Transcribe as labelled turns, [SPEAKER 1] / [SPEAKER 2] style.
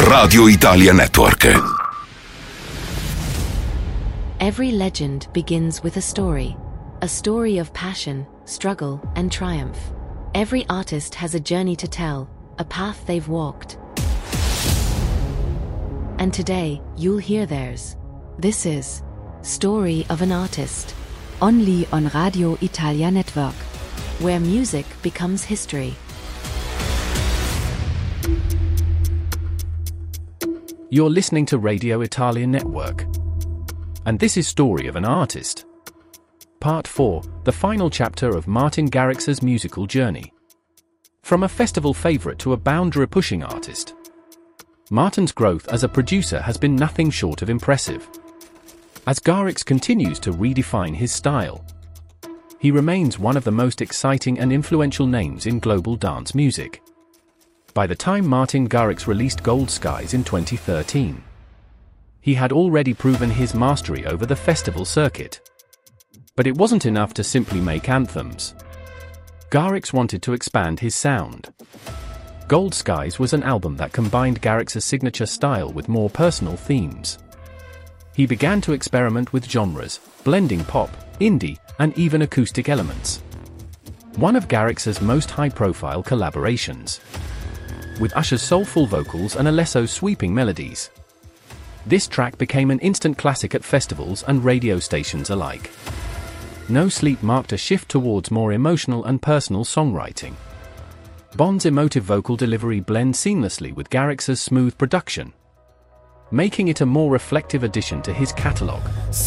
[SPEAKER 1] Radio Italia Network.
[SPEAKER 2] Every legend begins with a story of passion, struggle, and triumph. Every artist has a journey to tell, a path they've walked. And today, you'll hear theirs. This is Story of an Artist. Only on Radio Italia Network, where music becomes history.
[SPEAKER 3] You're listening to Radio Italia Network. And this is Story of an Artist. Part 4, the final chapter of Martin Garrix's musical journey. From a festival favorite to a boundary-pushing artist, Martin's growth as a producer has been nothing short of impressive. As Garrix continues to redefine his style, he remains one of the most exciting and influential names in global dance music. By the time Martin Garrix released Gold Skies in 2013, he had already proven his mastery over the festival circuit. But it wasn't enough to simply make anthems. Garrix wanted to expand his sound. Gold Skies was an album that combined Garrix's signature style with more personal themes. He began to experiment with genres, blending pop, indie, and even acoustic elements. One of Garrix's most high-profile collaborations, with Usher's soulful vocals and Alesso's sweeping melodies. This track became an instant classic at festivals and radio stations alike. No Sleep marked a shift towards more emotional and personal songwriting. Bond's emotive vocal delivery blends seamlessly with Garrix's smooth production, making it a more reflective addition to his catalog.